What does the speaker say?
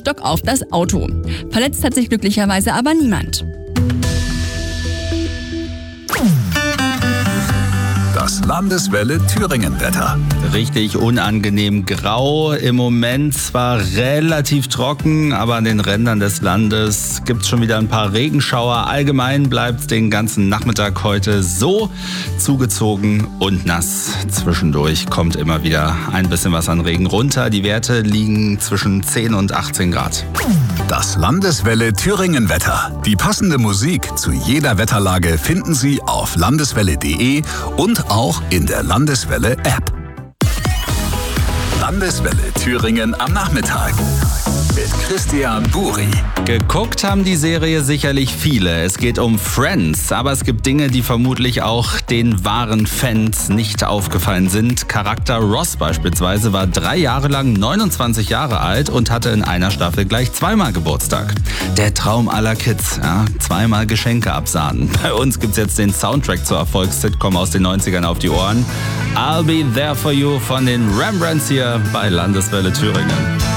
Stock auf das Auto. Verletzt hat sich glücklicherweise aber niemand. Das Landeswelle Thüringen-Wetter. Richtig unangenehm grau. Im Moment zwar relativ trocken, aber an den Rändern des Landes gibt es schon wieder ein paar Regenschauer. Allgemein bleibt es den ganzen Nachmittag heute so zugezogen und nass. Zwischendurch kommt immer wieder ein bisschen was an Regen runter. Die Werte liegen zwischen 10 und 18 Grad. Das Landeswelle Thüringen-Wetter. Die passende Musik zu jeder Wetterlage finden Sie auf landeswelle.de und auch in der Landeswelle-App. Landeswelle Thüringen am Nachmittag mit Christian Buri. Geguckt haben die Serie sicherlich viele. Es geht um Friends, aber es gibt Dinge, die vermutlich auch den wahren Fans nicht aufgefallen sind. Charakter Ross beispielsweise war 3 Jahre lang 29 Jahre alt und hatte in einer Staffel gleich 2-mal Geburtstag. Der Traum aller Kids, ja, 2-mal Geschenke absahnen. Bei uns gibt's jetzt den Soundtrack zur Erfolgs-Sitcom aus den 90ern auf die Ohren. I'll Be There For You von den Rembrandts hier bei Landeswelle Thüringen.